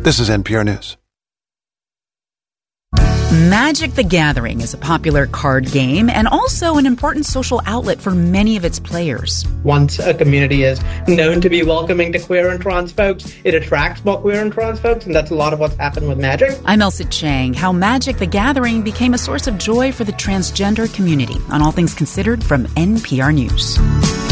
This is NPR News. Magic the Gathering is a popular card game and also an important social outlet for many of its players. Once a community is known to be welcoming to queer and trans folks, it attracts more queer and trans folks, and that's a lot of what's happened with Magic. I'm Elsa Chang. How Magic the Gathering became a source of joy for the transgender community on All Things Considered from NPR News.